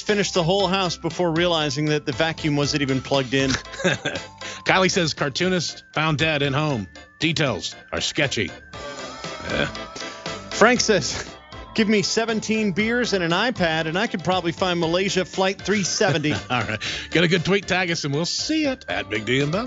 finished the whole house before realizing that the vacuum wasn't even plugged in. Kylie says cartoonist found dead in home. Details are sketchy. Frank says, give me 17 beers and an iPad, and I could probably find Malaysia Flight 370. All right. Get a good tweet, tag us, and we'll see it at Big D and Bubba.